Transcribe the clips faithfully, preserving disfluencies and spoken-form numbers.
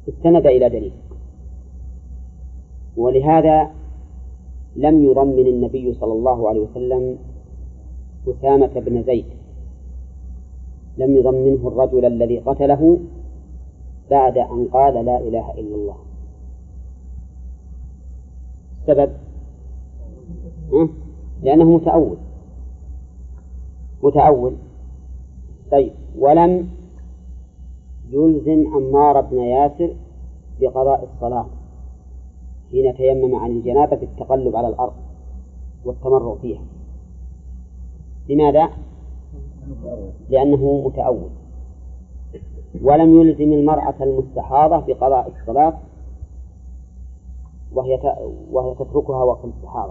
استند إلى دليل. ولهذا لم يضمن النبي صلى الله عليه وسلم أسامة بن زيد، لم يضمنه الرجل الذي قتله بعد أن قال لا إله إلا الله. السبب لأنه متأول متأول طيب. ولم يلزم عمار بن ياسر بقضاء الصلاة حين تيمم عن الجنابة بالتقلب على الأرض والتمرغ فيها. لماذا؟ لأنه متأول. ولم يلزم المرأة المستحاضة بقضاء الصلاة وهي وهي تتركها وقت الاستحاضة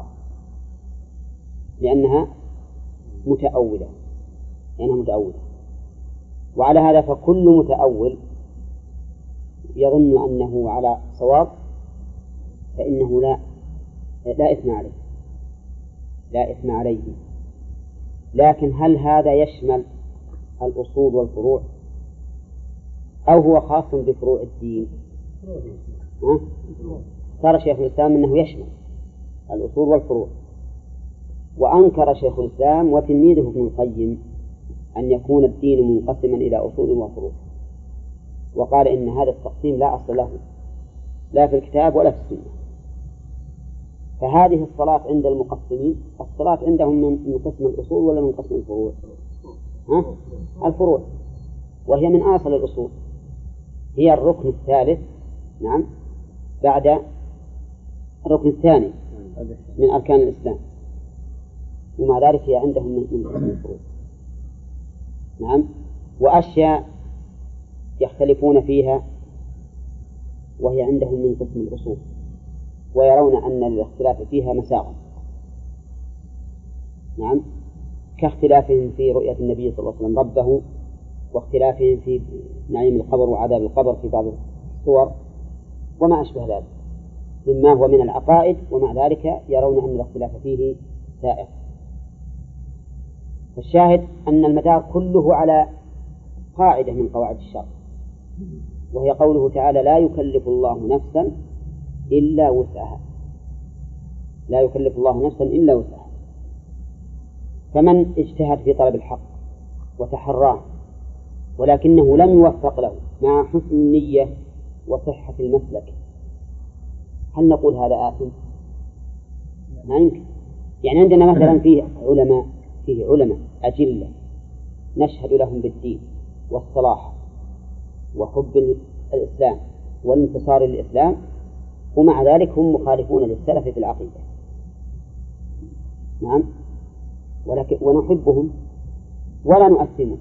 لأنها متأولة لأنها متأولة. وعلى هذا فكل متأول يظن أنه على صواب فإنه لا لا إثم عليه لا إثم عليه. لكن هل هذا يشمل الأصول والفروع أو هو خاص بفروع الدين؟ صار شيخ الإسلام أنه يشمل الأصول والفروع، وأنكر شيخ الإسلام وتلميذه ابن القيم أن يكون الدين منقسما إلى أصول وفروع، وقال إن هذا التقسيم لا أصل له لا في الكتاب ولا في السنة. فهذه الصلاة عند المقسمين الصلاة عندهم من قسم الأصول ولا من قسم الفروع؟ ها؟ الفروع، وهي من أصل الأصول، هي الركن الثالث نعم بعد الركن الثاني من أركان الإسلام، ومع ذلك هي عندهم من قسم الفروع. نعم. وأشياء يختلفون فيها وهي عندهم من قسم الأصول، ويرون أن الاختلاف فيها مساغ. نعم. كاختلافهم في رؤية النبي صلى الله عليه وسلم ربه، واختلافهم في نعيم القبر وعذاب القبر في بعض الصور وما أشبه ذلك مما هو من العقائد، ومع ذلك يرون أن الاختلاف فيه سائر. الشاهد أن المدار كله على قاعدة من قواعد الشرع، وهي قوله تعالى لا يكلف الله نفسا إلا وسعها. لا يكلف الله نفسا إلا وسعها. فمن اجتهد في طلب الحق وتحراه ولكنه لم يوفق له مع حسن النية وصحة المسلك، هل نقول هذا آثم؟ ما يمكن. يعني عندنا مثلا فيه علماء فيه علماء أجلة نشهد لهم بالدين والصلاح وحب الإسلام والانتصار للإسلام، ومع ذلك هم مخالفون للسلف في العقيدة. نعم. ولكن ونحبهم ولا نؤثمهم،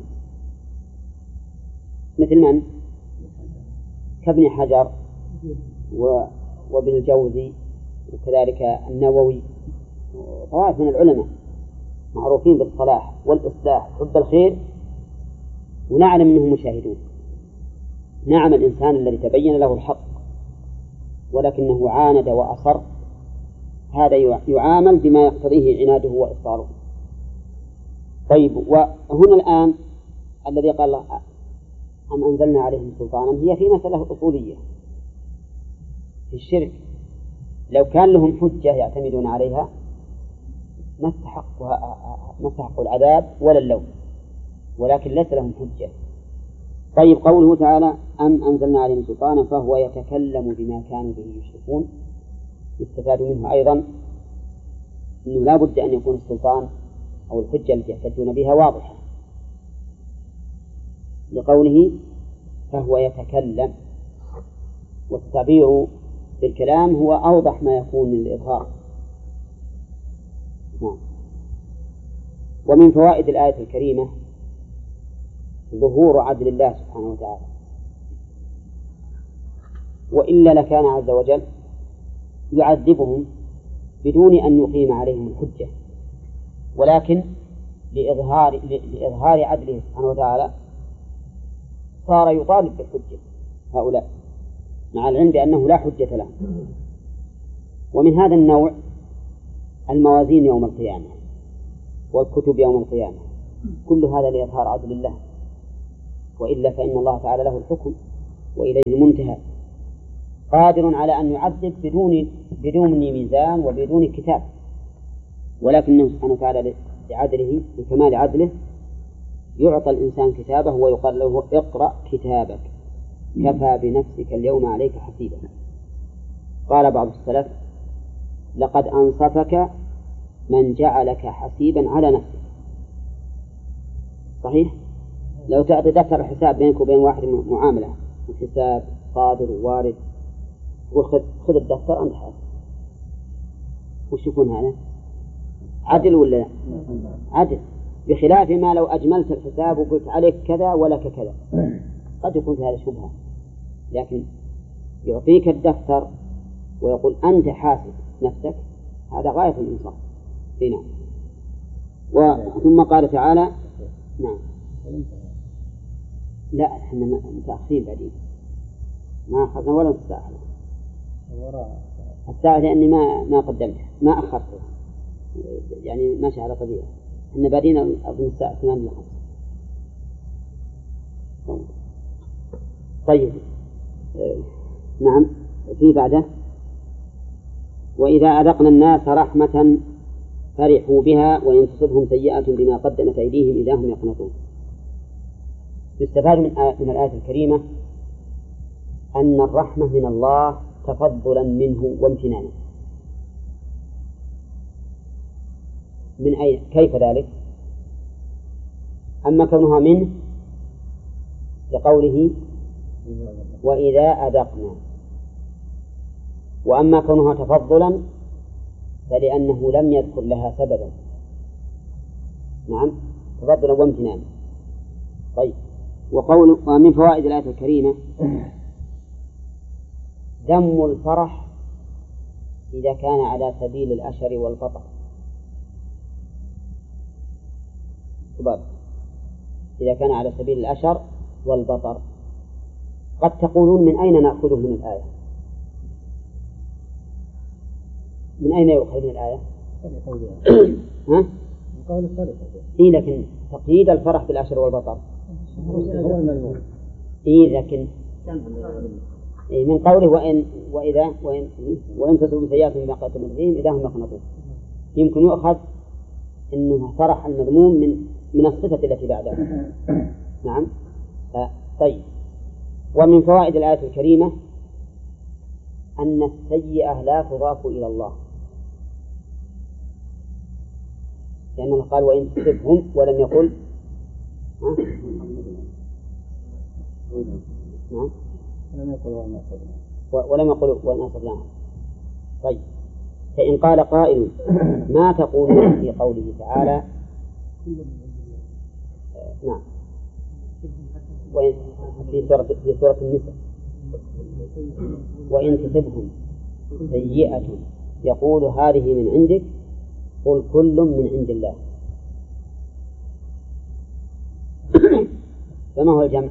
مثل من؟ كابن حجر وابن الجوزي وكذلك النووي، طوائف من العلماء معروفين بالصلاح والإصلاح حب الخير، ونعلم أنهم مشاهدون. نعم الإنسان الذي تبين له الحق ولكنه عاند وأصر، هذا يعامل بما يقتضيه عناده وإصراره. طيب، وهنا الآن الذي قال أم أنزلنا عليهم سلطانا هي في مسألة أصولية في الشرك. لو كان لهم حجة يعتمدون عليها ما استحقوا العذاب ولا اللوم، ولكن ليس لهم حجة. طيب، قوله تعالى أم أنزلنا عليهم سلطانا فهو يتكلم بما كانوا به يشركون، يستفاد منه أيضا أنه لا بد أن يكون السلطان أو الحجة التي يحتجون بها واضحة، لقوله فهو يتكلم، والتعبير بالكلام هو أوضح ما يكون من الإظهار. نعم. ومن فوائد الآية الكريمة ظهور عدل الله سبحانه وتعالى، وإلا لكان عز وجل يعذبهم بدون أن يقيم عليهم الحجة، ولكن لإظهار, لإظهار عدله سبحانه وتعالى صار يطالب بالحجة هؤلاء مع العلم بأنه لا حجة لهم. ومن هذا النوع الموازين يوم القيامة والكتب يوم القيامة، كل هذا لإظهار عدل الله، وإلا فإن الله تعالى له الحكم وإليه المنتهى. قادر على أن يعذب بدون بدون ميزان وبدون كتاب، ولكنه سبحانه وتعالى لعدله لكمال عدله يعطى الإنسان كتابه ويقال له اقرأ كتابك كفى بنفسك اليوم عليك حسيبا. قال بعض السلف لقد أنصفك من جعلك حسيبا على نفسك. صحيح؟ لو تعطي دفتر الحساب بينك وبين واحد معاملة الحساب صادر ووارد وخذ خذ الدفتر أنت حاسب، وش يكون هذا؟ عدل ولا لا؟ عدل، بخلاف ما لو أجملت الحساب وقلت عليك كذا ولك كذا قد يكون هذا شبهة، لكن يعطيك الدفتر ويقول أنت حاسب نفسك، هذا غاية الإنصاف. هنا ثم قال تعالى نعم لا احنا متأخرين بعدين ما أخذنا ولا نص ساعة الساعة لأني ما ما قدمت ما أخرته يعني ماشي على طبيعة إحنا بعدين أظن الساعة ثمان إلى خمسة. طيب نعم في بعده وإذا أذقنا الناس رحمة فرحوا بها وإن تصبهم سيئة بما قدمت أيديهم إذا هم يقنطون. يستفاد من من الآية الكريمة أن الرحمة من الله تفضلا منه وامتنانا. من أين كيف ذلك؟ أما كونها منه لقوله وإذا أذقنا، وأما كونها تفضلا فلأنه لم يذكر لها سببا. نعم تفضلا وامتنانا. طيب وقول ومن فوائد الآية الكريمة ذم الفرح إذا كان على سبيل الأشر والبطر. شباب إذا كان على سبيل الأشر والبطر قد تقولون من أين نأخذه من الآية؟ من أين يؤخذ من الآية؟ ها؟ من قول الصريح. إيه لكن تقييد الفرح بالأشر والبطر إيه لكن إيه من قوله وإن وإذا وإن وإن تصبوا سيئات بما قدمت أيديهم إذا هم يقنطون، يمكن يؤخذ إنه فرح المذموم من من الصفة التي بعدها. نعم طيب. ومن فوائد الآية الكريمة أن السيئة لا تضاف إلى الله، لأنه قال وإن تصبهم ولم يقل ها؟ نعم ولم يقل ولم يقل وإن أصبناهم. طيب فإن قال قائل ما تقولون في قوله تعالى نعم وإن في سورة في سورة النساء وإن تصبهم سيئة يقول هذه من عندك قل كل من عند الله. فما هو الجمع؟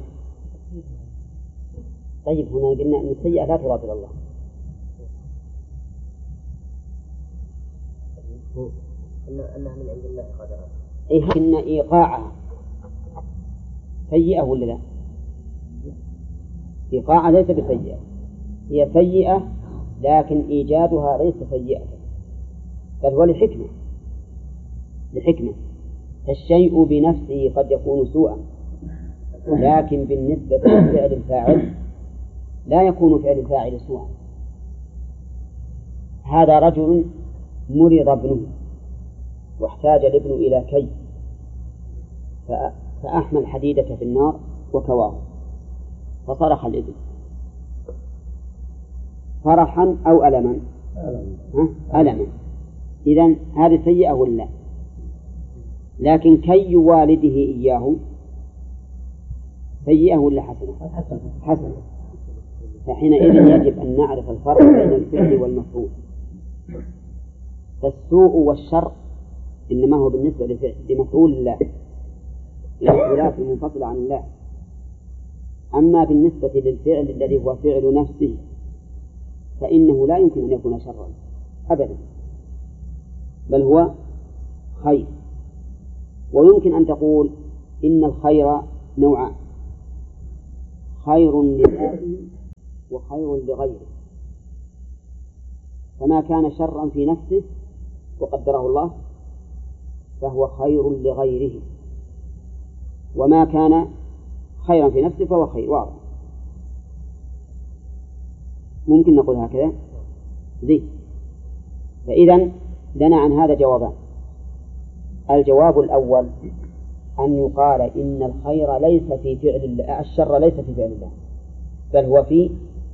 طيب هنا قلنا أن السيئة لا تضاف إلى الله. أنها من عند الله قدرا. إيه إن إيقاعها سيئة ولا لا؟ إيقاعها ليس بسيئة، هي سيئة لكن إيجادها ليس سيئة، بل هو لحكمة لحكمة الشيء بنفسه قد يكون سوءا، لكن بالنسبة لفعل الفاعل لا يكون فعل الفاعل سوءا. هذا رجل مرض ابنه واحتاج الابن إلى كي فأحمل الحديدة في النار وكواه فصرخ الابن فرحا أو ألما؟ ألما. إذن هذه سيئة ولا؟ لكن كي والده إياه سيئة ولا حسنة؟ حسنة. فحينئذ يجب أن نعرف الفرق بين الفعل والمفعول. فالسوء والشر إنما هو بالنسبة لمفعول الله، المفعولات المنفصلة عن الله. أما بالنسبة للفعل الذي هو فعل نفسه فإنه لا يمكن أن يكون شرا أبدا، بل هو خير. ويمكن أن تقول إن الخير نوعان، خير لذاته وخير لغيره. فما كان شرا في نفسه وقدره الله فهو خير لغيره، وما كان خيرا في نفسه فهو خير. واضح؟ ممكن نقول هكذا زي. فإذا لنا عن هذا جوابان. الجواب الأول أن يقال إن الخير ليس في فعل الله، الشر ليس في فعل الله، بل هو في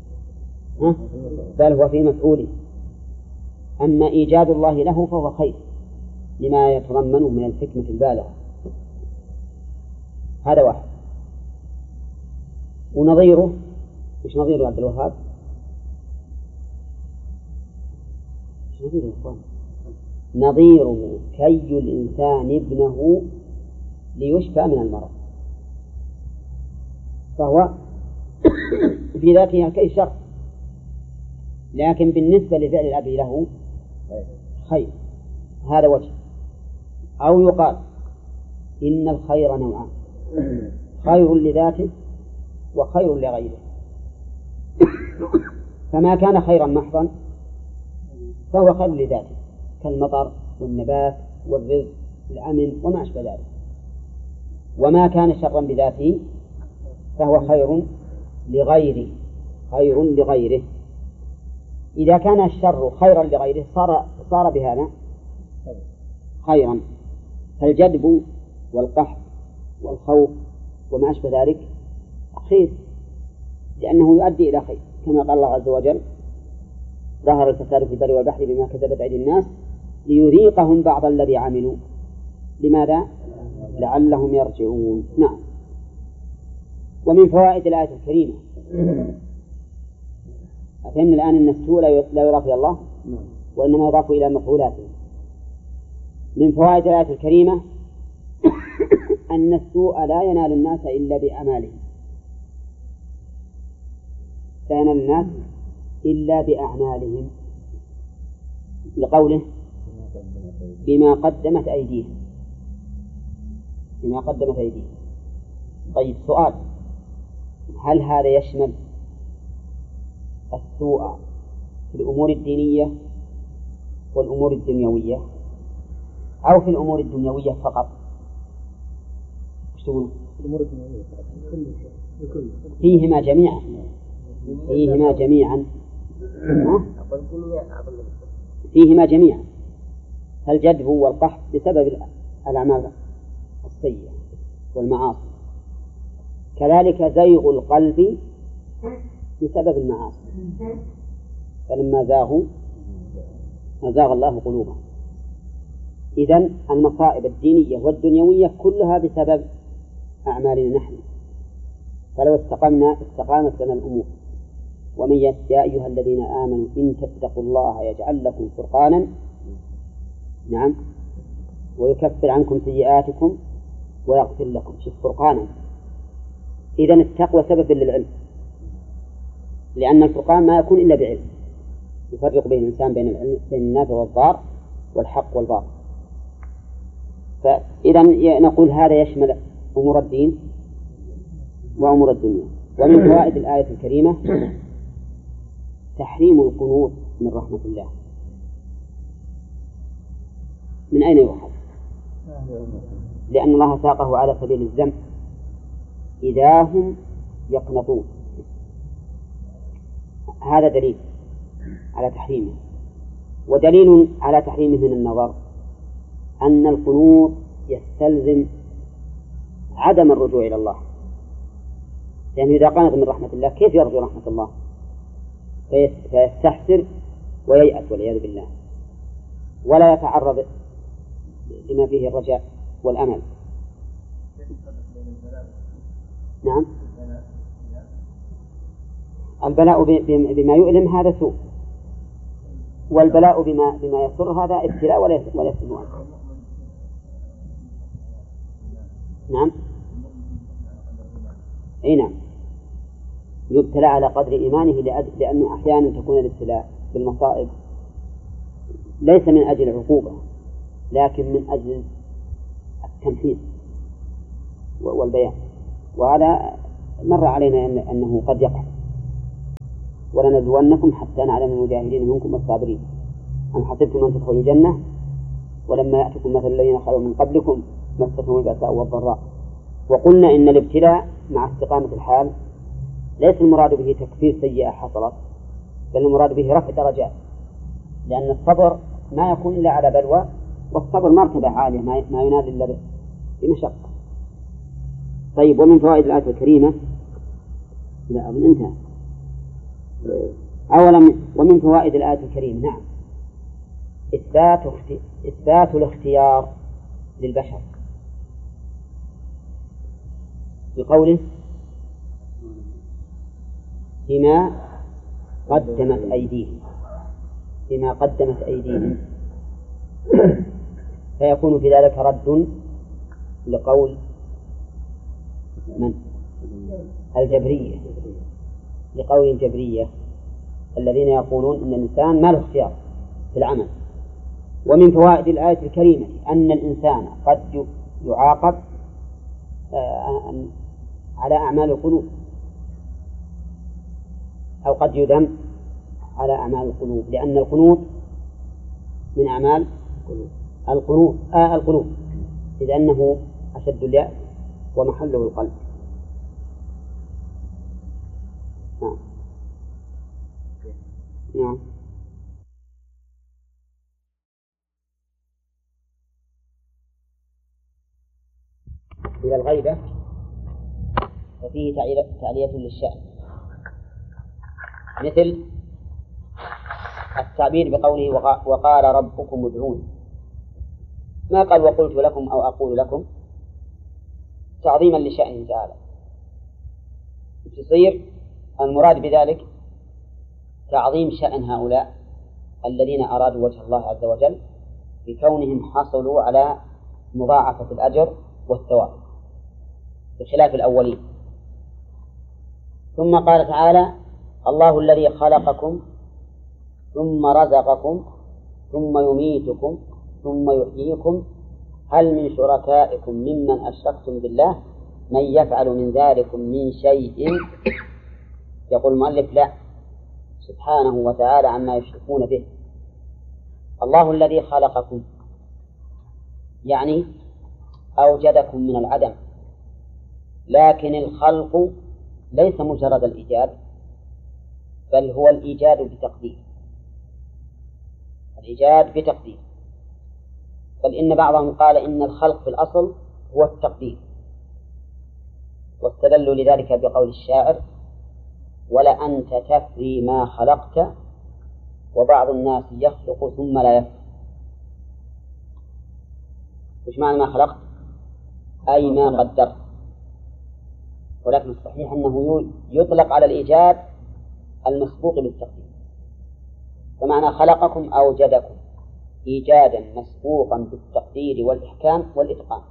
بل هو في مفعوله. أما إيجاد الله له فهو خير لما يتضمن من الحكمة البالغة. هذا واحد. ونظيره، مش نظيره عبد الوهاب؟ مش نظيره يا إخوان؟ نظيره كي الإنسان ابنه ليشفى من المرض، فهو في ذاته كي شر، لكن بالنسبة لفعل الأب له خير. هذا وجه. أو يقال إن الخير نوعان، خير لذاته وخير لغيره. فما كان خيرا محضا فهو خير لذاته كالمطر والنبات والرزق الأمن وما أشبه ذلك، وما كان شرا بذاته فهو خير لغيره خير لغيره. إذا كان الشر خيرا لغيره صار صار بهذا خيرا. فالجدب والقحط والخوف وما أشبه ذلك خير، لأنه يؤدي إلى خير، كما قال الله عز وجل: ظهر الفساد في البر والبحر بما كسبت أيدي الناس ليذيقهم بعض الذي عملوا. لماذا؟ لعلهم يرجعون. نعم. ومن فوائد الآية الكريمة أفهمنا الآن أن السوء لا يضاف إلى الله وإنما يضاف إلى مفعولاته. من فوائد الآية الكريمة أن السوء لا ينال الناس إلا بأعمالهم، لا ينال الناس إلا بأعمالهم، لقوله: بما قدمت أيديهم بما قدمت أيديهم. طيب، سؤال: هل هذا يشمل السوء في الأمور الدينية والأمور الدنيوية أو في الأمور الدنيوية فقط؟ الأمور الدنيوية فيهما جميعا فيهما جميعا فيهما جميعا الجدب والقحط بسبب الأعمال السيئة والمعاصي، كذلك زيغ القلب بسبب المعاصي، فلما زاغوا أزاغ الله قلوبهم. إذن المصائب الدينية والدنيوية كلها بسبب أعمالنا نحن، فلو استقمنا استقامت لنا الأمور. ومن يا أيها الذين آمنوا إن تتقوا الله يجعل لكم فرقانا، نعم، ويكفر عنكم سيئاتكم ويغفر لكم. شوف، فرقانا. إذن التقوى سبب للعلم، لأن الفرقان ما يكون إلا بعلم يفرق بين الإنسان بين العلم بين النافع والضار والحق والباطل. فإذا نقول هذا يشمل أمور الدين وأمور الدنيا. ومن فوائد الآية الكريمة تحريم القنوط من رحمة الله. من أين يؤخذ؟ لأن الله ساقه على سبيل الذم: إذا هم يقنطون. هذا دليل على تحريمه. ودليل على تحريمه من النظر أن القنوط يستلزم عدم الرجوع إلى الله، لأنه إذا قنط من رحمة الله كيف يرجو رحمة الله؟ فيستحسر وييأس والعياذ بالله، ولا يتعرض لما فيه الرجاء والأمل. نعم، البلاء بما يؤلم هذا سوء، والبلاء بما بما يسر هذا ابتلاء ولا يسر. نعم، أي نعم، يبتلى على قدر إيمانه، لأنه أحيانا تكون الابتلاء بالمصائب ليس من أجل العقوبة لكن من أجل التمحيص والبيان، وهذا مر علينا أنه قد يقع. ولنبلونكم حتى نعلم المجاهدين منكم والصابرين أم حسبتم أن تدخلوا الجنة ولما يأتكم مثل الذين خلوا من قبلكم مستهم البأساء والضراء. وقلنا إن الابتلاء مع استقامة الحال ليس المراد به تكفير سيئة حصلت، بل المراد به رفع درجات، لأن الصبر ما يكون إلا على بلوى، والصبر مرتبة عالية ما ينال إلا بمشقة. طيب، ومن فوائد الآية الكريمة لا أظن انتهى. أولا، ومن فوائد الآية الكريمة نعم إثبات إثبات الاختيار للبشر بقوله بما قدمت أيديهم بما قدمت أيديهم فيكون في ذلك رد لقول من؟ الجبرية، لقول الجبرية الذين يقولون أن الإنسان ما له اختيار في العمل. ومن فوائد الآية الكريمة أن الإنسان قد يعاقب على أعمال القلوب، أو قد يذم على أعمال القلوب، لأن القنوط من أعمال القلوب آه القلوب إذ أنه أشد اليأس ومحله القلب. نعم نعم إلى الغيبة وفيه تعلية للشأن، مثل التعبير بقوله وقال ربكم ادعون، ما قال وقلت لكم أو أقول لكم، تعظيما لشأنه تعالى. يصير المراد بذلك تعظيم شأن هؤلاء الذين أرادوا وجه الله عز وجل بكونهم حصلوا على مضاعفة الأجر والثواب بخلاف الأولين. ثم قال تعالى الله الذي خلقكم ثم رزقكم ثم يميتكم ثم يحييكم هل من شركائكم ممن أشركتم بالله من يفعل من ذلكم من شيء؟ يقول المؤلف لا، سبحانه وتعالى عما يشركون به. الله الذي خلقكم يعني أوجدكم من العدم، لكن الخلق ليس مجرد الإيجاد، بل هو الإيجاد بتقدير، الإيجاد بتقدير. بل إن بعضهم قال إن الخلق في الأصل هو التقدير، واستدلوا لذلك بقول الشاعر ولأنت تفري ما خلقت وبعض الناس يخلق ثم لا يفري. وش معنى ما خلقت؟ أي ما قدرت. ولكن الصحيح أنه يطلق على الإيجاد المسبوق بالتقدير، فمعنى خلقكم أوجدكم إيجادا مسبوقا بالتقدير والإحكام والإتقان.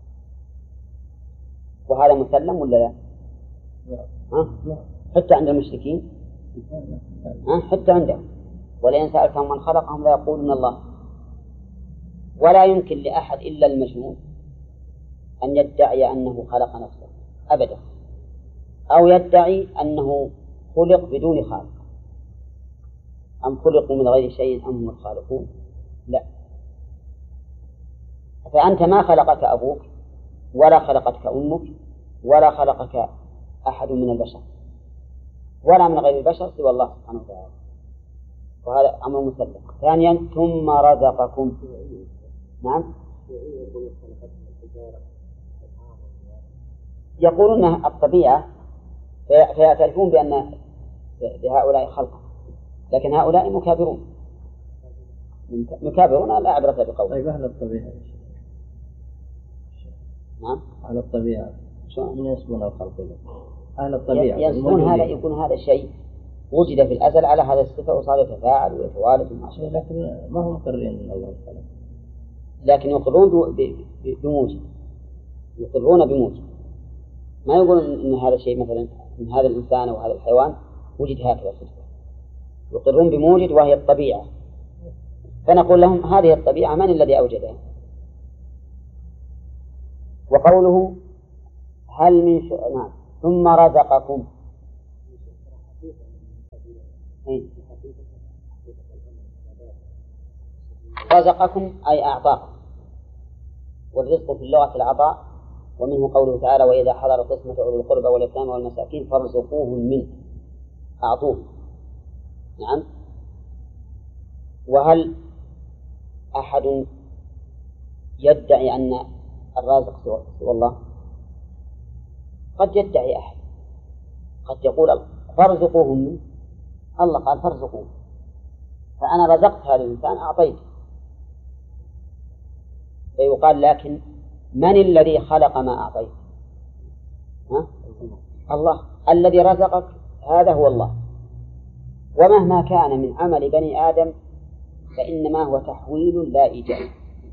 وهذا مسلم ولا لا؟ ها؟ حتى عند المشركين، ها؟ حتى عندهم ولئن سألتهم من خلقهم لا يقولون الله. ولا يمكن لأحد إلا المجنون أن يدعي أنه خلق نفسه أبدا، أو يدعي أنه خلق بدون خالق. أم خلقوا من غير شيء أم هم الخالقون؟ لا. فأنت ما خلقك أبوك ولا خلقتك أمك ولا خلقك أحد من البشر ولا من غير البشر سوى الله سبحانه وتعالى، وهذا أمر مسلم. ثانيا ثم رزقكم. نعم، يقولون الطبيعة فيعترفون بأن بهؤلاء خلق، لكن هؤلاء مكابرون مكابرون لا عبرة بقول. طيب أهل الطبيعة نعم أهل الطبيعة من يسبون الخلق أهل الطبيعة يسبون هذا، يكون هذا الشيء وجد في الأزل على هذا الصفة وصار يتفاعل ويتوالد وما شابه، لكن ما هم مقرين من الله تعالى، لكن يقرون بموجب، يقرون بموجب، ما يقولون إن هذا الشيء مثلا إن هذا الإنسان أو هذا الحيوان وجد هكذا صفة، يقرون بموجد وهي الطبيعة. فنقول لهم هذه الطبيعة من الذي أوجدها؟ وقوله هل من شيء نعم ثم رزقكم رزقكم أي أعطاكم، والرزق في اللغة العطاء، ومنه قوله تعالى وإذا حضر القسمة أولو القربى واليتامى والمساكين فارزقوهم منه، أعطوه. نعم. وهل أحد يدعي أن الرازق سوى الله؟ قد يدعي أحد، قد يقول فارزقوهم منه، الله قال فارزقوهم، فأنا رزقت هذا الإنسان أعطيته، فيقال لكن من الذي خلق ما أعطيت؟ ها؟ الله الذي رزقك، هذا هو الله. ومهما كان من عمل بني آدم فإنما هو تحويل لا إيجاد.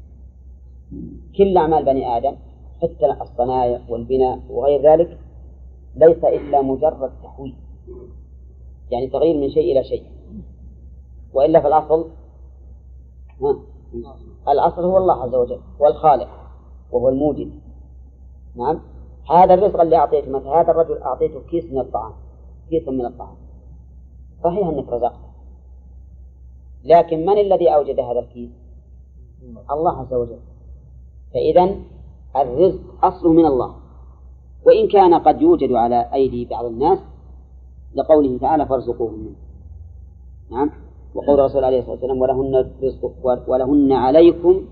كل أعمال بني آدم حتى الصنايع والبناء وغير ذلك ليس إلا مجرد تحويل، يعني تغيير من شيء إلى شيء، وإلا في الأصل ها؟ الأصل هو الله عز وجل والخالق وهو الموجد. نعم. هذا الرزق اللي أعطيته، مثلا هذا الرجل أعطيته كيس من الطعام، كيس من الطعام، صحيح أنك رزقته، لكن من الذي أوجد هذا الكيس؟ الله عز وجل. فإذا الرزق أصله من الله، وإن كان قد يوجد على أيدي بعض الناس لقوله تعالى فارزقوهم منه. نعم. وقول الرسول عليه الصلاة والسلام ولهن رزق ولهن عليكم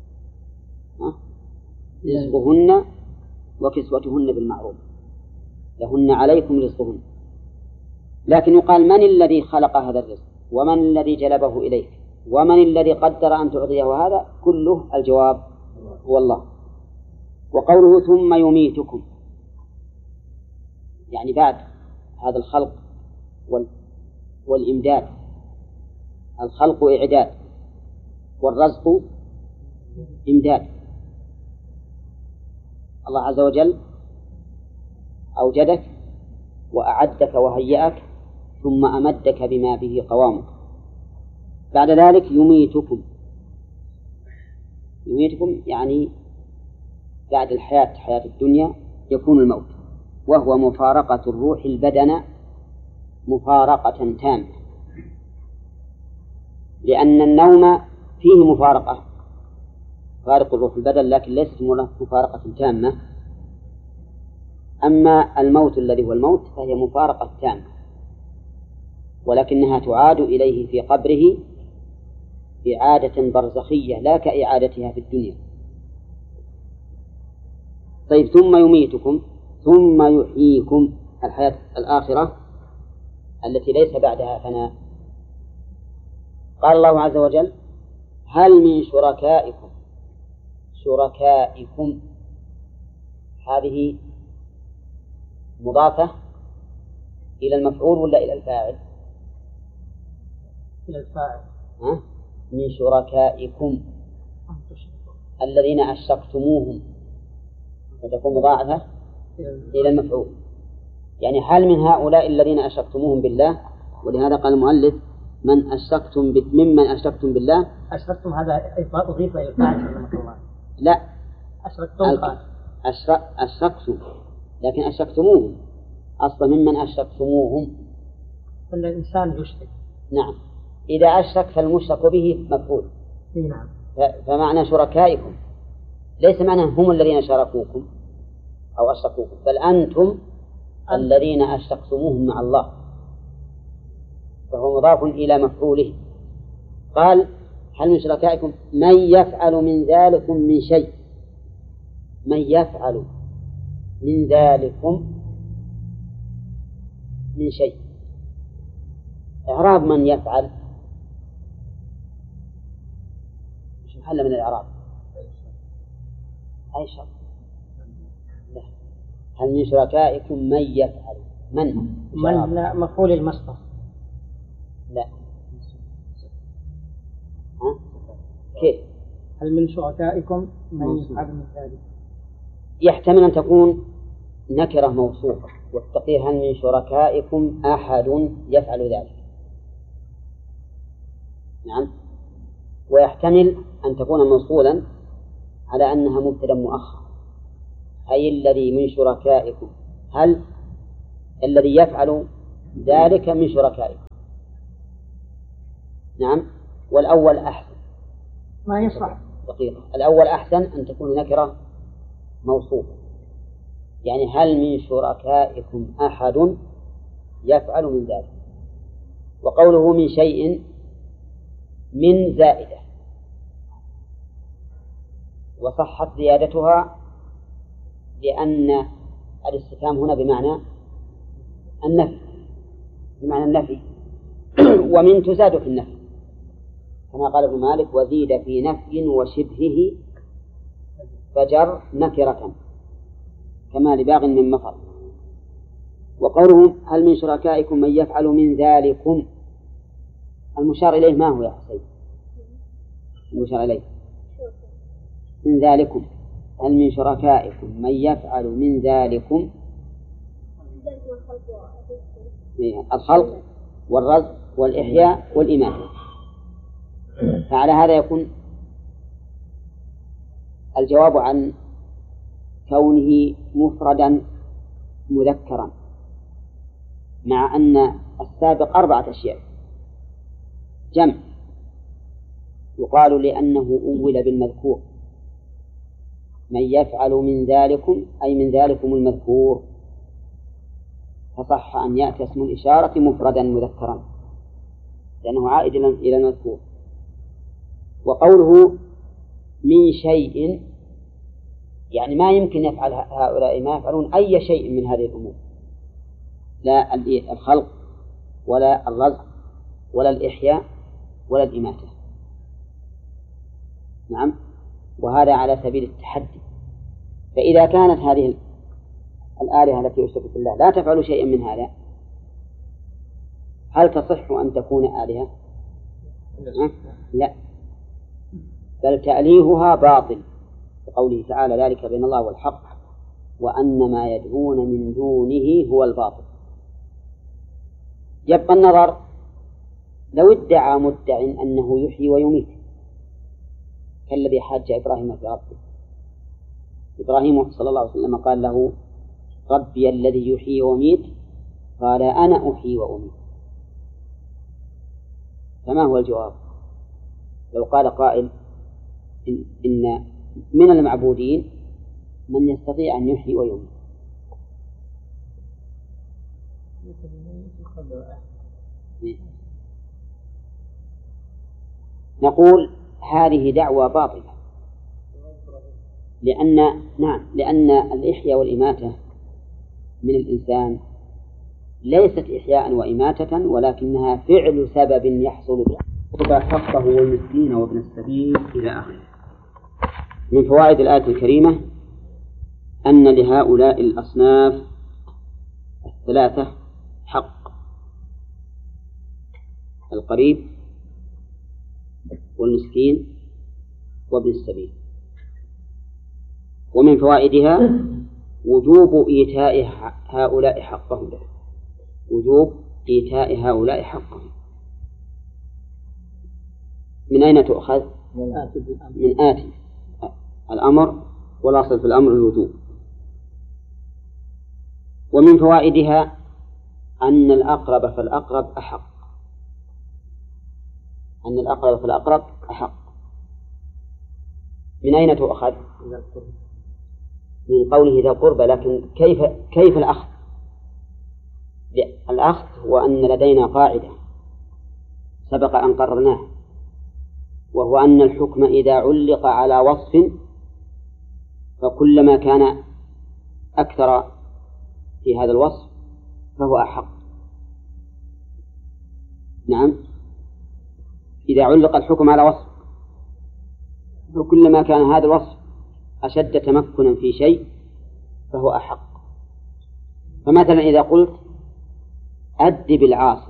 رزقهن وكسوتهن بالمعروف، لهن عليكم رزقهن. لكن يقال من الذي خلق هذا الرزق، ومن الذي جلبه إليك، ومن الذي قدر أن تعطيه هذا؟ كله الجواب هو الله. وقوله ثم يميتكم، يعني بعد هذا الخلق والإمداد، الخلق إعداد والرزق إمداد. الله عز وجل أوجدك وأعدك وهيأك ثم أمدك بما به قوامك، بعد ذلك يميتكم. يميتكم يعني بعد الحياة، حياة الدنيا، يكون الموت، وهو مفارقة الروح البدن مفارقة تامة، لأن النوم فيه مفارقة، فارق الروح البدن، لكن ليست مفارقة تامة. أما الموت الذي هو الموت فهي مفارقة تامة، ولكنها تعاد إليه في قبره إعادة برزخية لا كإعادتها في الدنيا. طيب ثم يميتكم ثم يحييكم، الحياة الآخرة التي ليس بعدها فناء. قال الله عز وجل هل من شركائكم، شركائكم هذه مضافة إلى المفعول ولا إلى الفاعل؟ إلى الفاعل. ها؟ من شركائكم الذين أشركتموهم، فتكون مضاعفة إلى المفعول، يعني هل من هؤلاء الذين أشركتموهم بالله. ولهذا قال المؤلف من أشركتم ممن أشركتم بالله. أشركتم هذا أضيف إلى الفاعل. لا، أشركتم أشرك أشركتم لكن أشركتموهم أصلا ممن أشركتموهم. فالإنسان يشرك. نعم. إذا أشرك فالمشرك به مفعول. نعم. فمعنى شركائكم ليس معنى هم الذين شاركوكم أو أشركوكم، بل أنتم الذين أشركتموهم مع الله، فهو مضاف إلى مفعوله. قال هل من شركائكم من يفعل من ذلكم من شيء، من يفعل من ذلكم من شيء. إعراب من يفعل مش محل من الإعراب، أي شرط. هل من شركائكم من يفعل، من من لا مفعول المصدر. لا. ها؟ كيف؟ هل من شركائكم من يفعل من ذلك؟ يحتمل أن تكون نكرة موصوفة والتقدير هل من شركائكم أحد يفعل ذلك. نعم. ويحتمل أن تكون موصولا على أنها مبتدأ مؤخر، أي الذي من شركائكم، هل الذي يفعل ذلك من شركائكم. نعم. والأول أحسن. ما يصح. دقيقة. الأول أحسن أن تكون نكرة موصوفة، يعني هل من شركائكم أحد يفعل من ذلك. وقوله من شيء من زائدة، وصحت زيادتها لأن الاستفهام هنا بمعنى النفي، بمعنى النفي ومن تزاد في النفي، كما قال ابن مالك: وزيد في نفي وشبهه فجر نكرة كما لباغ من مفر. وقوله هل من شركائكم من يفعل من ذلكم، المشار إليه ما هو يا حسين؟ المشار إليه من ذلكم، هل من شركائكم من يفعل من ذلكم الخلق والرزق والإحياء والإماتة. فعلى هذا يكون الجواب عن كونه مفردا مذكرا، مع أن السابق أربعة أشياء جمع، يقال لأنه أول بالمذكور، من يفعل من ذلكم أي من ذلكم المذكور، فصح أن يأتي اسم الإشارة مفردا مذكرا لأنه عائد إلى المذكور. وقوله من شيء يعني ما يمكن يفعل هؤلاء ما يفعلون أي شيء من هذه الأمور، لا الخلق ولا الرزق ولا الإحياء ولا الإماتة. نعم. وهذا على سبيل التحدي. فإذا كانت هذه الآلهة التي يشرك بالله لا تفعل شيئا من هذا، هل تصح أن تكون آلهة؟ لا، بل تأليهها باطل، بقوله تعالى: ذلك بين الله والحق وأن ما يدعون من دونه هو الباطل. يبقى النظر لو ادعى مدع أنه يحيي ويميت كالذي حاج إبراهيم في ربه. إبراهيم صلى الله عليه وسلم قال له: ربي الذي يحيي ويميت، قال: أنا أحيي وأميت. فما هو الجواب؟ لو قال قائل إن, إن من المعبودين من يستطيع أن يحيي ويميت، نقول هذه دعوة باطلة، لأن نعم لأن الإحياء والإماتة من الإنسان ليست إحياء وإماتة، ولكنها فعل سبب يحصل به قرب حقه والمسكين وابن السبيل إلى آخره. من فوائد الآية الكريمة أن لهؤلاء الأصناف الثلاثة حق: القريب والمسكين وابن السبيل. ومن فوائدها وجوب إيتاء هؤلاء حقهم، وجوب إيتاء هؤلاء حقهم. من أين تؤخذ؟ من آتي الأمر، والأصل في الأمر الوجوب. ومن فوائدها أن الأقرب فالأقرب أحق، أن الأقرب فالأقرب أحق. من أين تؤخذ؟ من قوله ذا القربى. لكن كيف كيف الأخذ؟ الأخذ هو أن لدينا قاعدة سبق أن قررناها، وهو أن الحكم إذا علق على وصف فكلما كان أكثر في هذا الوصف فهو أحق. نعم، إذا علق الحكم على وصف فكلما كان هذا الوصف أشد تمكنا في شيء فهو أحق. فمثلا إذا قلت أدب العاصي،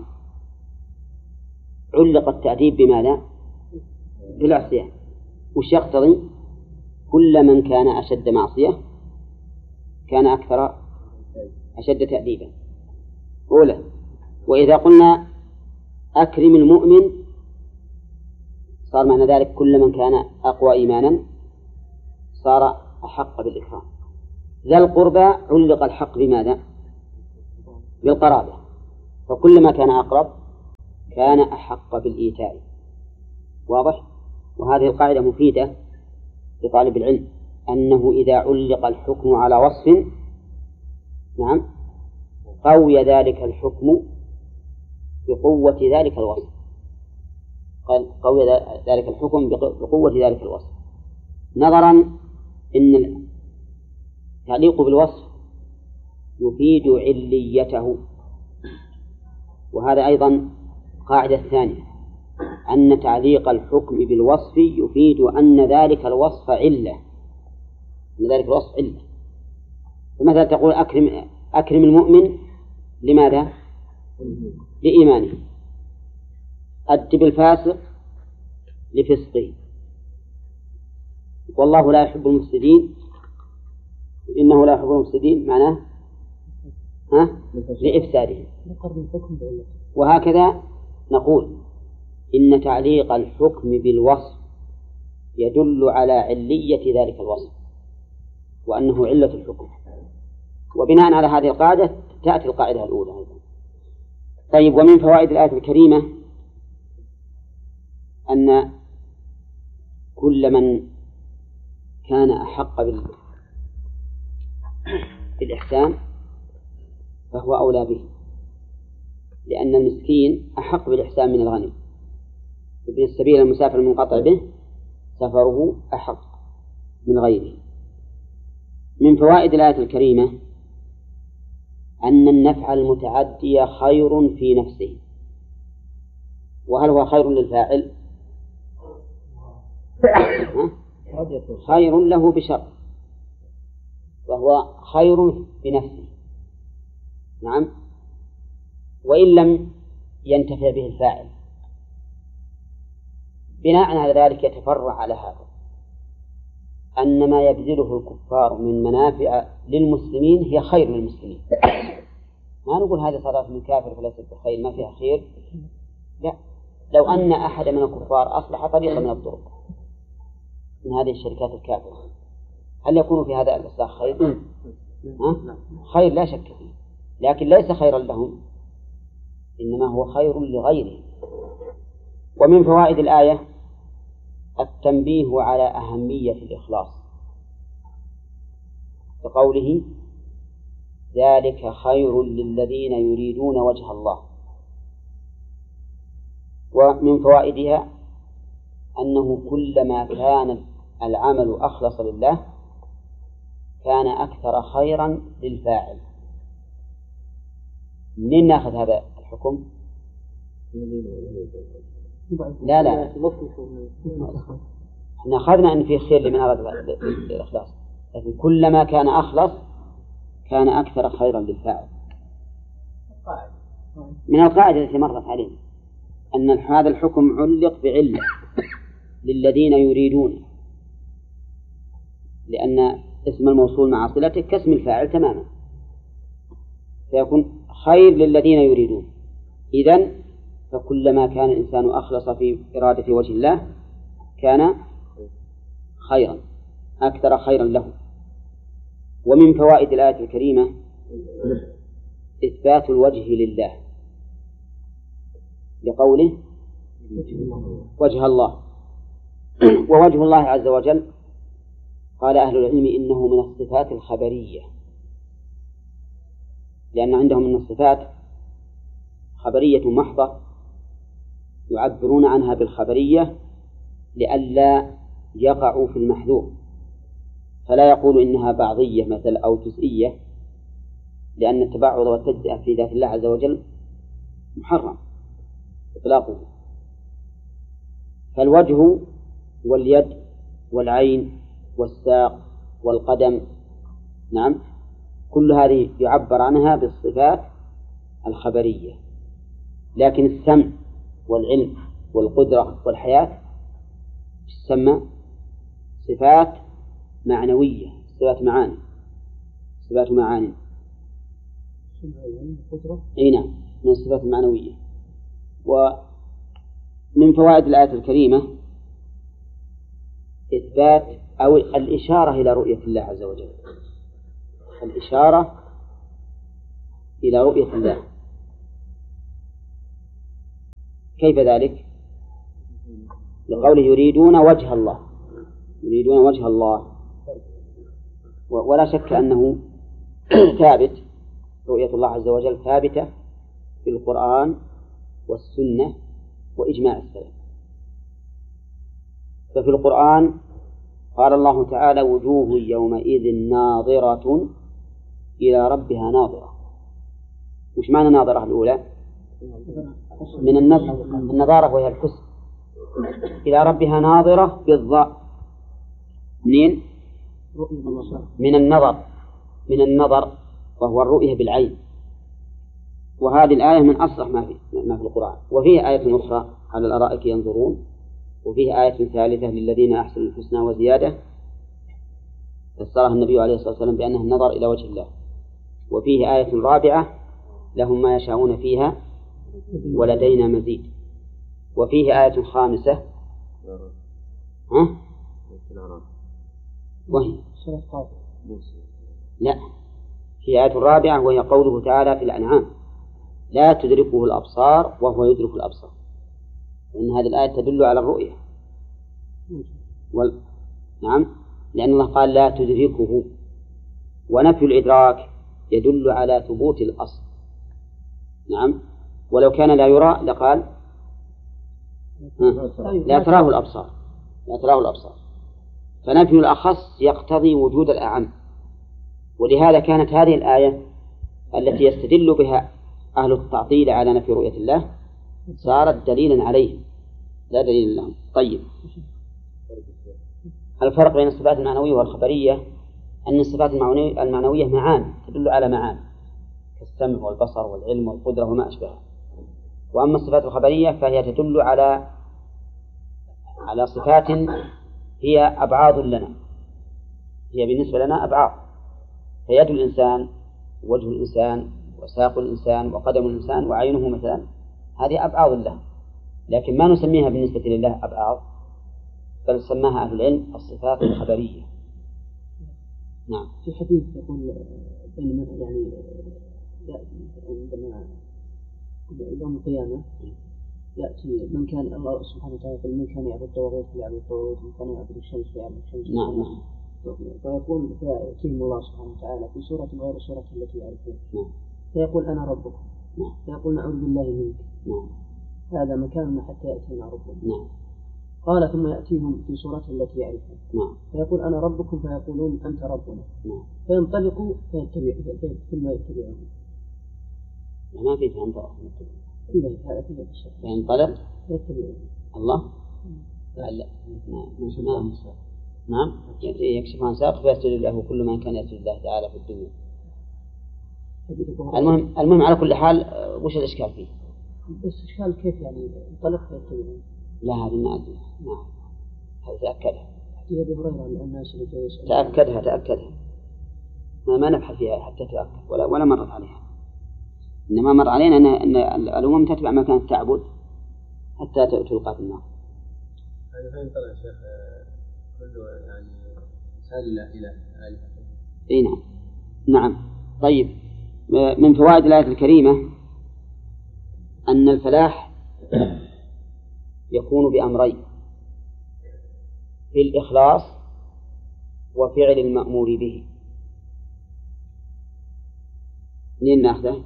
علق التأديب بماذا؟ بالعصيان. وش يقتضي؟ كل من كان أشد معصية كان أكثر أشد تأديبا. أولى. وإذا قلنا أكرم المؤمن صار معنى ذلك كل من كان أقوى إيمانا صار أحق بالإكرام. ذا القربى علق الحق بماذا؟ بالقرابة، فكل ما كان أقرب كان أحق بالإيتاء. واضح؟ وهذه القاعدة مفيدة لطالب العلم، أنه إذا علق الحكم على وصف نعم قوي ذلك الحكم بقوة ذلك الوصف، قال قوي ذلك الحكم بقوة ذلك الوصف، نظرا إن التعليق بالوصف يفيد عليته. وهذا أيضا قاعدة ثانية، أن تعليق الحكم بالوصف يفيد أن ذلك الوصف علة، أن ذلك الوصف علة. فمثلا تقول أكرم أكرم المؤمن لماذا؟ لإيمانه. أدب الفاسق لفسقه. والله لا يحب المفسدين، إنه لا يحب المفسدين معناه ها؟ لإفساده. وهكذا نقول إن تعليق الحكم بالوصف يدل على علية ذلك الوصف وأنه علة الحكم. وبناء على هذه القاعدة تأتي القاعدة الأولى أيضا. طيب، ومن فوائد الآية الكريمة أن كل من كان أحق بالإحسان فهو أولى به، لأن المسكين أحق بالإحسان من الغني، ابن السبيل المسافر المنقطع به سفره أحق من غيره. من فوائد الآية الكريمة أن النفع المتعدي خير في نفسه. وهل هو خير للفاعل؟ خير له بشر، وهو خير بنفسه نعم، وإن لم ينتفع به الفاعل. بناء على ذلك يتفرع على هذا أن ما يبذله الكفار من منافع للمسلمين هي خير للمسلمين. ما نقول هذه صلاة من كافر فليست بخير، ما فيها خير، لا. لو أن أحد من الكفار أصلح طريقة من الطرق من هذه الشركات الكافرة، هل يكون في هذا الإصلاح خير؟ ها؟ خير لا شك فيه، لكن ليس خيرا لهم، إنما هو خير لغيره. ومن فوائد الآية التنبيه على أهمية الإخلاص، بقوله ذلك خير للذين يريدون وجه الله. ومن فوائدها أنه كلما كان العمل أخلص لله كان أكثر خيرا للفاعل. منين نأخذ هذا الحكم؟ لا لا احنا أخذنا أن فيه خير لمن أراد الإخلاص، لكن كلما كان أخلص كان أكثر خيرا للفاعل. من القاعدة التي مرت علينا أن هذا الحكم علق بعلة للذين يريدون، لأن اسم الموصول مع صلته كاسم الفاعل تماما، فيكون خير للذين يريدون. إذن فكلما كان الإنسان أخلص في إرادة وجه الله كان خيرا أكثر خيرا له. ومن فوائد الآية الكريمة إثبات الوجه لله، لقوله وجه الله. ووجه الله عز وجل قال أهل العلم إنه من الصفات الخبرية، لأن عندهم من الصفات خبرية محضة يعبرون عنها بالخبرية لئلا يقعوا في المحذور، فلا يقول إنها بعضية مثل أو جزئية، لأن التبعض والتجزئة في ذات الله عز وجل محرم إطلاقه. فالوجه واليد والعين والساق والقدم نعم كل هذه يعبر عنها بالصفات الخبرية، لكن السمع والعلم والقدرة والحياة تسمى صفات معنوية، صفات معاني، صفات معاني أي نعم من الصفات المعنوية. ومن فوائد الآية الكريمة إثبات أو الإشارة إلى رؤية الله عز وجل، الإشارة إلى رؤية الله. كيف ذلك؟ لقوله يريدون وجه الله، يريدون وجه الله. ولا شك أنه ثابت، رؤية الله عز وجل ثابتة في القرآن والسنة وإجماع السلف. ففي القرآن قال الله تعالى وجوه يومئذ ناظرة إلى ربها ناظرة. وش معنى ناظرة الأولى؟ من النظر، النظارة وهي الحسن، إلى ربها ناظرة بالضاء. منين؟ من النظر، من النظر وهو الرؤية بالعين. وهذه الآية من أصح ما في ما في القرآن. وفيه آية أخرى على الأرائك ينظرون، وفيه آية ثالثة للذين أحسنوا الحسنى وزيادة فسرها النبي عليه الصلاة والسلام بأنها النظر إلى وجه الله. وفيه آية رابعة لهم ما يشاءون فيها ولدينا مزيد. وفيه آية خامسة ها؟ وهي لا، في آية رابعة وهي قوله تعالى في الأنعام لا تدركه الأبصار وهو يدرك الأبصار. وإن هذه الآية تدل على الرؤية وال... نعم، لأن الله قال لا تدركه، ونفي الإدراك يدل على ثبوت الأصل. نعم، ولو كان لا يرى لقال لا تراه الأبصار، لا تراه الأبصار. فنفي الأخص يقتضي وجود الأعم. ولهذا كانت هذه الآية التي يستدل بها أهل التعطيل على نفي رؤية الله صارت دليلا عليه لا دليل لهم. طيب، الفرق بين الصفات المعنوية والخبرية أن الصفات المعنوية معاني تدل على معاني كالسمع والبصر والعلم والقدرة وما أشبهها. وأما الصفات الخبرية فهي تدل على على صفات هي أبعاض لنا، هي بالنسبة لنا أبعاض. فيد الإنسان ووجه الإنسان وساق الإنسان وقدم الإنسان وعينه مثلا هذه أبعاض له، لكن ما نسميها بالنسبة لله أبعاض، بل سماها أهل العلم الصفات الخبرية. نعم. في حديث يقول بينما يعني عندما يوم القيامة يأتي من كان الله سبحانه وتعالى يقول من كان يعبد الطواغيت فليعبد الطواغيت، من كان يعبد الشمس فليعبد الشمس. نعم نعم. فيقول فيأتيهم الله سبحانه وتعالى في سورة غير سورة التي يعرفون. نعم. فيقول أنا ربكم. نعم. فيقول نعوذ بالله منك. نعم. هذا مكاننا حتى يأتينا ربنا. نعم. قال ثم يأتيهم في سورة التي يعرفون. نعم. فيقول أنا ربكم فيقولون أنت ربنا. نعم. فينطلقوا فيتبع ثم يتبعهم. ما في فينطلق إلا هذا في الشيء. فينطلق يتبعهم. الله. لا لا. نعم. نعم. يكشف عن ساق فيسجد له كل من كان يسجد الله تعالى في الدنيا. المهم المهم على كل حال وش الإشكال فيه؟ بس إشكال كيف يعني انطلق فيتبعهم؟ لا هذه ما أدري. نعم. هذا تأكدها. حديث أبي هريرة الناس اللي جاي يسأل. تأكدها تأكدها. ما ما نبحث فيها حتى تأكد ولا ولا مرت عليها. إنما مر علينا أن أن الأمم تتبع ما كانت تعبد حتى تلقى في النار. هذا فين طلع يا شيخ كله يعني إنسان لا إله إلا إيه نعم. نعم. طيب، من فوائد الآية الكريمة أن الفلاح يكون بأمرين: في الإخلاص وفعل المأمور به. منين نأخذه؟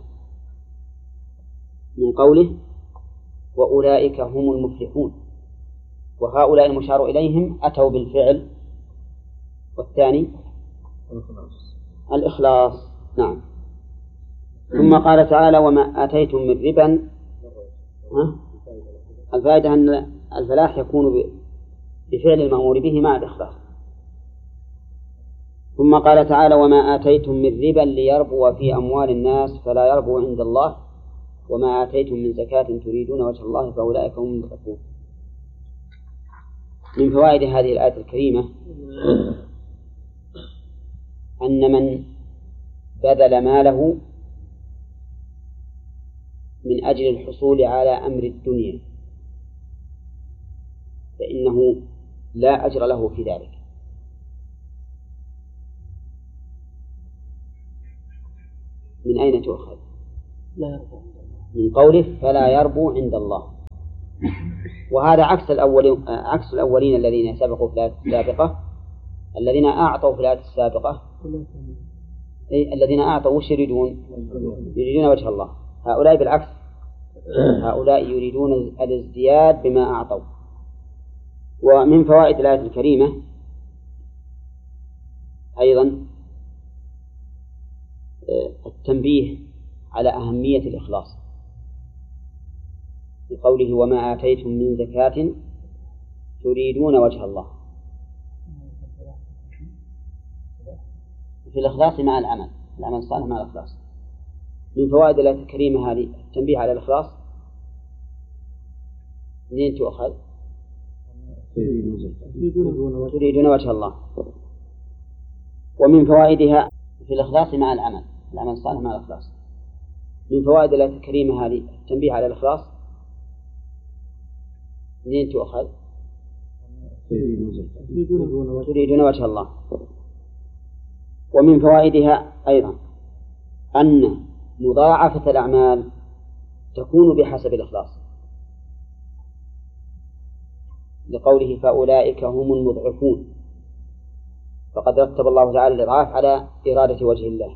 من قوله وأولئك هم المفلحون، وهؤلاء المشار إليهم أتوا بالفعل. والثاني الإخلاص. الإخلاص. نعم. ثم قال تعالى وما آتيتم من ربا. الفائدة أن الفلاح يكون بفعل المأمور به مع الإخلاص. ثم قال تعالى وما آتيتم من ربا ليربو في أموال الناس فلا يربو عند الله وما آتيتم من زكاة تريدون وجه الله فأولئك هم المتقون. من فوائد هذه الآية الكريمة أن من بذل ماله من أجل الحصول على أمر الدنيا فإنه لا أجر له في ذلك. من أين تؤخذ؟ لا يربو. من قوله فلا يربو عند الله. وهذا عكس الأولين عكس الأولين الذين سبقوا في الآية السابقة. الذين أعطوا في الآية السابقة أي الذين أعطوا وش يريدون؟ يريدون وجه الله. هؤلاء بالعكس، هؤلاء يريدون الازدياد بما أعطوا. ومن فوائد الآية الكريمة أيضا التنبيه على أهمية الإخلاص بقوله وما آتيتم من زكاة تريدون وجه الله، في الإخلاص مع العمل، العمل الصالح مع الإخلاص. من فوائد الآية الكريمة هذه التنبيه على الإخلاص. منين تؤخذ؟ تريدون وجه الله. ومن فوائدها في الإخلاص مع العمل، العمل الصالح مع الإخلاص. من فوائد الآية الكريمة هذه التنبيه على الإخلاص. منين تؤخذ؟ تريدون وجه الله. ومن فوائدها أيضا أن مضاعفة الأعمال تكون بحسب الإخلاص، لقوله فأولئك هم المضعفون، فقد رتب الله تعالى الإضعاف على إرادة وجه الله،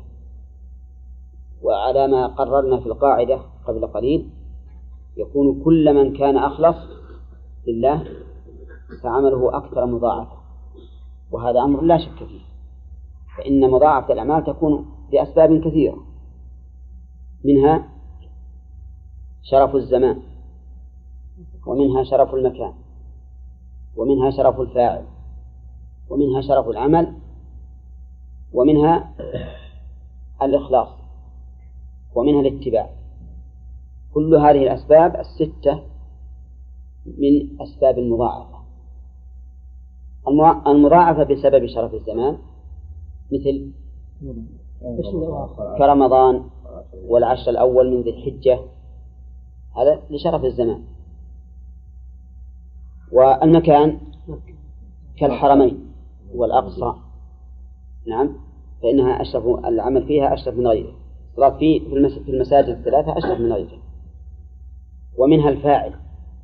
وعلى ما قررنا في القاعدة قبل قليل يكون كل من كان أخلص لله فعمله أكثر مضاعفة، وهذا أمر لا شك فيه، فإن مضاعفة الأعمال تكون بأسباب كثيرة، منها شرف الزمان، ومنها شرف المكان، ومنها شرف الفاعل، ومنها شرف العمل، ومنها الإخلاص، ومنها الاتباع. كل هذه الأسباب الستة من أسباب المضاعفة. المضاعفة بسبب شرف الزمان مثل كرمضان والعشر الأول من ذي الحجة، هذا لشرف الزمان. والمكان كالحرمين والأقصى، نعم، فإنها أشرف، العمل فيها أشرف من غيره، الصلاة في في المساجد الثلاثة أشرف من غيره. ومنها الفاعل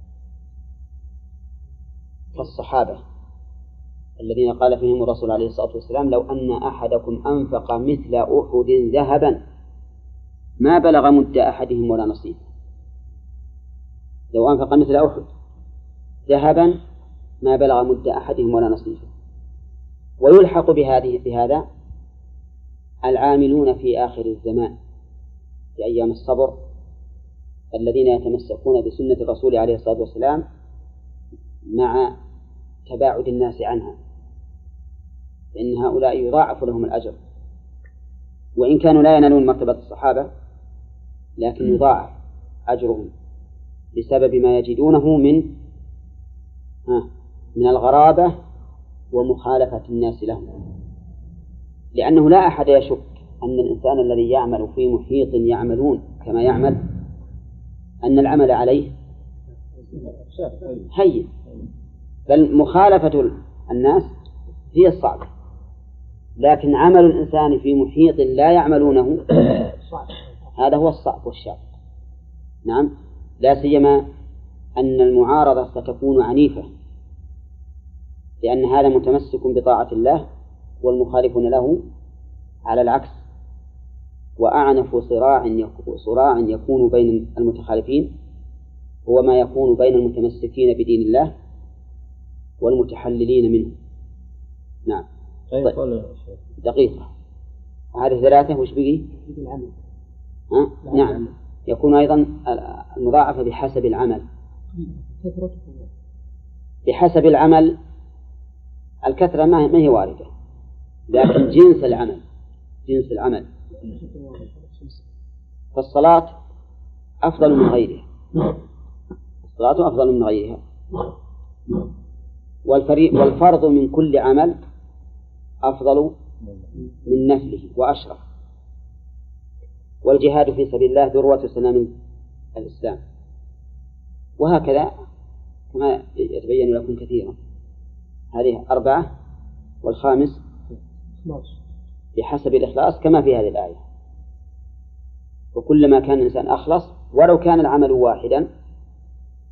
كالصحابة الذين قال فيهم الرسول عليه الصلاة والسلام لو أن أحدكم أنفق مثل أحد ذهبا ما بلغ مد أحدهم ولا نصيبه. لو أنفق مثل أحد ذهبا ما بلغ مد أحدهم ولا نصيبه. ويلحق بهذه بهذا العاملون في آخر الزمان في أيام الصبر الذين يتمسكون بسنة الرسول عليه الصلاة والسلام مع تباعد الناس عنها، فإن هؤلاء يضاعف لهم الأجر، وإن كانوا لا ينالون مرتبة الصحابة لكن يضاعف أجرهم بسبب ما يجدونه من من الغرابة ومخالفة الناس لهم. لأنه لا أحد يشك أن الإنسان الذي يعمل في محيط يعملون كما يعمل أن العمل عليه هين، بل مخالفة الناس هي الصعبة، لكن عمل الإنسان في محيط لا يعملونه هذا هو الصعب والشاق. نعم، لا سيما أن المعارضة ستكون عنيفة، لأن هذا متمسك بطاعة الله والمخالفون له على العكس. وأعنف صراع صراع يكون بين المتخالفين هو ما يكون بين المتمسكين بدين الله والمتحللين منه. نعم، طيب. دقيقة، هذه ثلاثة وش بقي؟ ها؟ نعم، يكون أيضا المضاعفة بحسب العمل. بحسب العمل الكثرة ما هي واردة، لكن جنس العمل جنس العمل فالصلاة أفضل من غيرها، الصلاة أفضل من غيرها. والفرض من كل عمل أفضل من نفله وأشرف. والجهاد في سبيل الله ذروة سنام الإسلام. وهكذا كما يتبين لكم كثيرا. هذه أربعة، والخامس بحسب الإخلاص كما في هذه الآية. وكلما كان الإنسان أخلص ولو كان العمل واحدا